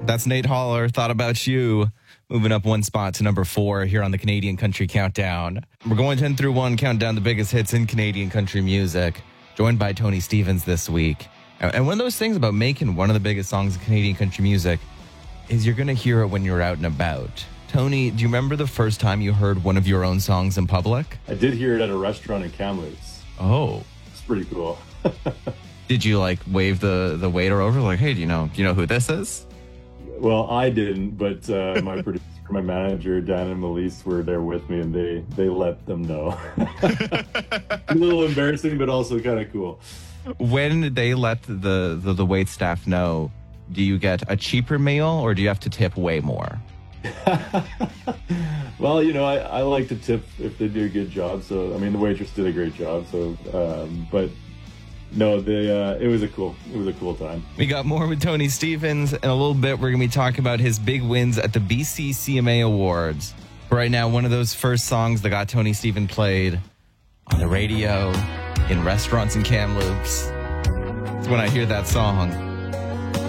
That's Nate Holler, Thought About You. Moving up one spot to number 4 here on the Canadian Country Countdown. We're going 10 through 1, count down the biggest hits in Canadian country music. Joined by Tony Stevens this week. And one of those things about making one of the biggest songs in Canadian country music is you're going to hear it when you're out and about. Tony, do you remember the first time you heard one of your own songs in public? I did hear it at a restaurant in Kamloops. Oh. It's pretty cool. Did you wave the waiter over hey, do you know who this is? Well, I didn't, but my producer, my manager, Dan and Melise were there with me, and they let them know. A little embarrassing, but also kind of cool. When they let the wait staff know, do you get a cheaper meal or do you have to tip way more? Well, I like to tip if they do a good job. So, the waitress did a great job. So, but no, it was a cool time. We got more with Tony Stevens. In a little bit, we're going to be talking about his big wins at the BC CMA Awards. But right now, one of those first songs that got Tony Stevens played on the radio, in restaurants in Kamloops. It's when I hear that song.